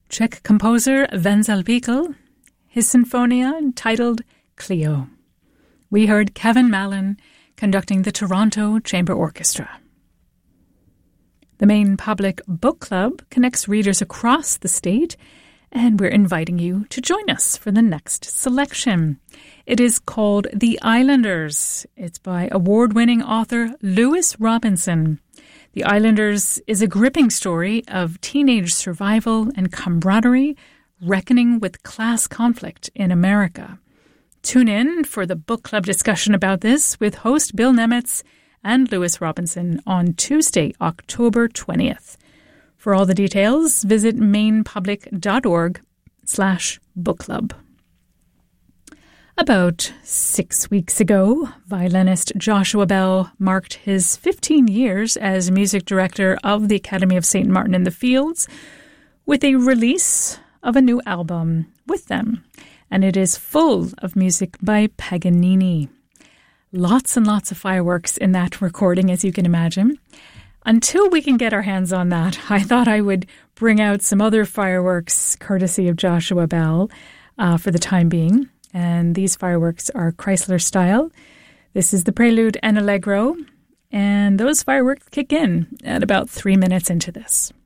Czech composer Wenzel Bickel, his Sinfonia titled Cleo. We heard Kevin Mallon conducting the Toronto Chamber Orchestra. The Maine Public Book Club connects readers across the state, and we're inviting you to join us for the next selection. It is called The Islanders. It's by award-winning author Lewis Robinson. The Islanders is a gripping story of teenage survival and camaraderie, reckoning with class conflict in America. Tune in for the book club discussion about this with host Bill Nemetz and Lewis Robinson on Tuesday, October 20th. For all the details, visit mainepublic.org/book club. About 6 weeks ago, violinist Joshua Bell marked his 15 years as music director of the Academy of St. Martin in the Fields with a release of a new album with them, and it is full of music by Paganini. Lots and lots of fireworks in that recording, as you can imagine. Until we can get our hands on that, I thought I would bring out some other fireworks courtesy of Joshua Bell for the time being. And these fireworks are Chrysler style. This is the Prelude and Allegro. And those fireworks kick in at about 3 minutes into this.